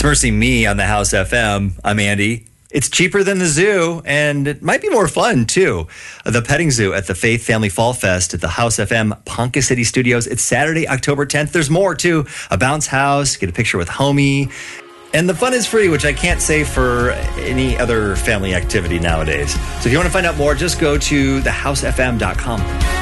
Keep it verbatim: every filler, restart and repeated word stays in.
Mercy Me on the House F M. I'm Andy. It's cheaper than the zoo, and it might be more fun, too. The petting zoo at the Faith Family Fall Fest at the House F M Ponca City Studios. It's Saturday, October tenth. There's more, too. A bounce house, get a picture with homie. And the fun is free, which I can't say for any other family activity nowadays. So if you want to find out more, just go to the house f m dot com.